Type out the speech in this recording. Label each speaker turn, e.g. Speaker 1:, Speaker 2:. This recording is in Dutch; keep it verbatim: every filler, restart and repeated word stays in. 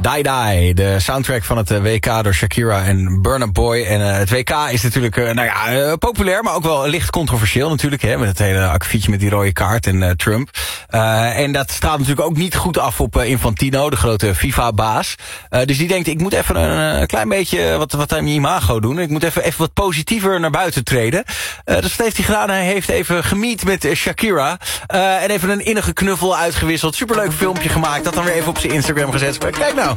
Speaker 1: Die Die, de soundtrack van het uh, W K door Shakira en Burna Boy. En uh, het W K is natuurlijk uh, nou ja, uh, populair, maar ook wel licht controversieel natuurlijk. Hè, met het hele akkefietje met die rode kaart en uh, Trump. Uh, en dat straalt natuurlijk ook niet goed af op uh, Infantino, de grote FIFA-baas. Uh, dus die denkt, ik moet even een, een klein beetje wat, wat aan mijn imago doen. Ik moet even, even wat positiever naar buiten treden. Uh, dus wat heeft hij gedaan? Hij heeft even gemiet met uh, Shakira. Uh, en even een innige knuffel uitgewisseld. Superleuk filmpje gemaakt. Dat dan weer even op zijn Instagram gezet. Kijk nou.